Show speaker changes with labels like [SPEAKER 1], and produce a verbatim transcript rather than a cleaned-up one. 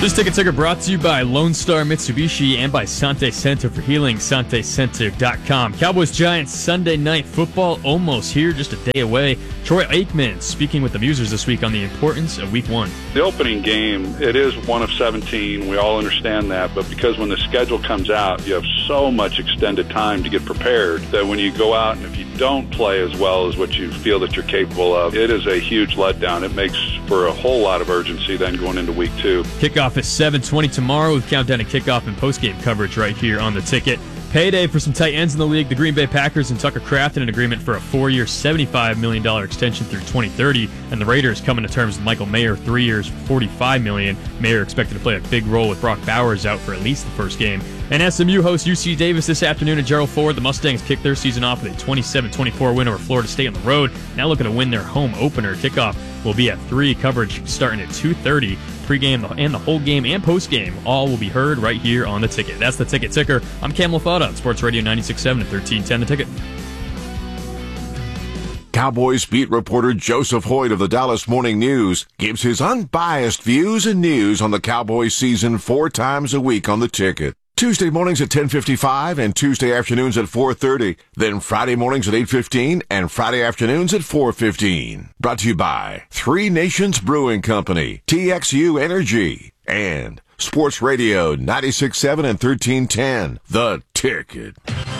[SPEAKER 1] This ticket ticker brought to you by Lone Star Mitsubishi and by Sante Center for Healing, sante center dot com. Cowboys-Giants Sunday Night Football almost here, just a day away. Troy Aikman speaking with the Musers this week on the importance of Week one.
[SPEAKER 2] The opening game, it is one of seventeen. We all understand that. But because when the schedule comes out, you have so much extended time to get prepared that when you go out and if you don't play as well as what you feel that you're capable of, it is a huge letdown. It makes for a whole lot of urgency then going into Week two.
[SPEAKER 1] Kickoff is seven twenty tomorrow with countdown to kickoff and postgame coverage right here on the ticket. Payday for some tight ends in the league. The Green Bay Packers and Tucker Kraft in an agreement for a four-year, seventy-five million dollars extension through twenty thirty, and the Raiders coming to terms with Michael Mayer, three years, forty-five million dollars. Mayer expected to play a big role with Brock Bowers out for at least the first game. And S M U hosts U C Davis this afternoon at Gerald Ford. The Mustangs kicked their season off with a twenty-seven twenty-four win over Florida State on the road. Now looking to win their home opener. Kickoff will be at three. Coverage starting at two thirty. Pre-game and the whole game and post-game all will be heard right here on the ticket. That's the ticket ticker. I'm Cam LaFada on Sports Radio ninety-six point seven and thirteen ten The Ticket.
[SPEAKER 3] Cowboys beat reporter Joseph Hoyt of the Dallas Morning News gives his unbiased views and news on the Cowboys season four times a week on the ticket. Tuesday mornings at ten fifty-five and Tuesday afternoons at four thirty. Then Friday mornings at eight fifteen and Friday afternoons at four fifteen. Brought to you by Three Nations Brewing Company, T X U Energy, and Sports Radio ninety-six point seven and thirteen ten The Ticket.